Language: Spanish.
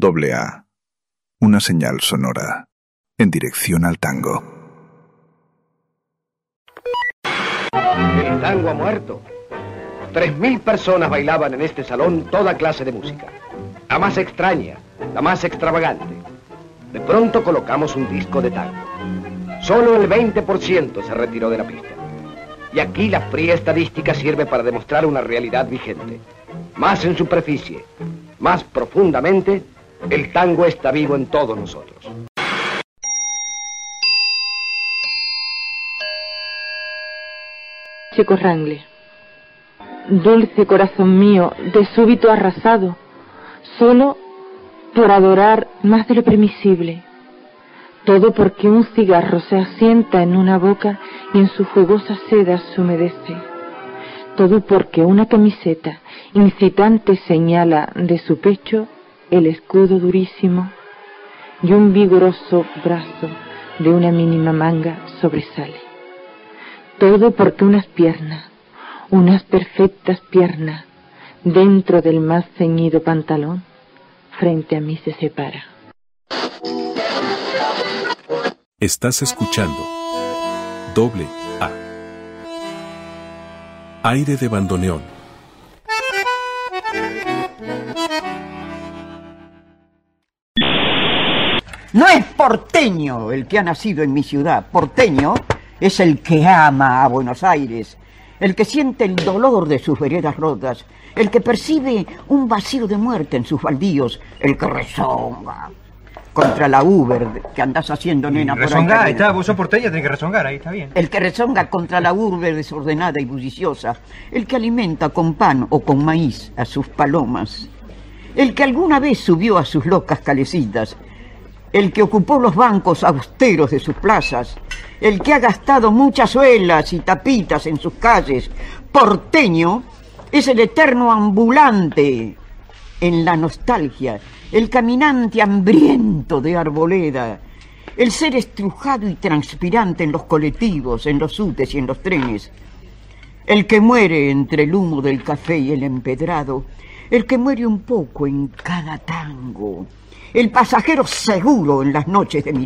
AA. Una señal sonora en dirección al tango. El tango ha muerto. 3.000 personas bailaban en este salón toda clase de música. La más extraña, la más extravagante. De pronto colocamos un disco de tango. Solo el 20% se retiró de la pista. Y aquí la fría estadística sirve para demostrar una realidad vigente. Más en superficie, más profundamente, el tango está vivo en todos nosotros. Chico Rangle, dulce corazón mío, de súbito arrasado, solo por adorar más de lo permisible. Todo porque un cigarro se asienta en una boca y en su jugosa seda se humedece. Todo porque una camiseta incitante señala de su pecho el escudo durísimo y un vigoroso brazo de una mínima manga sobresale. Todo porque unas perfectas piernas, dentro del más ceñido pantalón, frente a mí se separa. Estás escuchando AA. Aire de bandoneón. No es porteño el que ha nacido en mi ciudad. Porteño es el que ama a Buenos Aires, el que siente el dolor de sus veredas rotas, el que percibe un vacío de muerte en sus baldíos, el que rezonga contra la Uber que andás haciendo, nena, por ahí. Rezongar, ahí está, vos sos porteño, tenés que rezongar, ahí está bien. El que rezonga contra la urbe desordenada y bulliciosa, el que alimenta con pan o con maíz a sus palomas, el que alguna vez subió a sus locas calecitas, el que ocupó los bancos austeros de sus plazas, el que ha gastado muchas suelas y tapitas en sus calles. Porteño es el eterno ambulante en la nostalgia, el caminante hambriento de arboleda, el ser estrujado y transpirante en los colectivos, en los subtes y en los trenes, el que muere entre el humo del café y el empedrado, el que muere un poco en cada tango, el pasajero seguro en las noches de